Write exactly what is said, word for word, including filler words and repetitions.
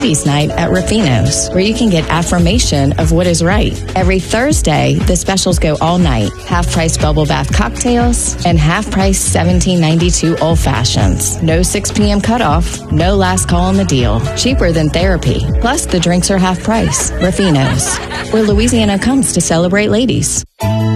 Ladies Night at Rufino's, where you can get affirmation of what is right. Every Thursday, the specials go all night. Half-price bubble bath cocktails and half-price seventeen ninety-two old fashions. No six p.m. cutoff, no last call on the deal. Cheaper than therapy. Plus, the drinks are half price. Rufino's, where Louisiana comes to celebrate ladies.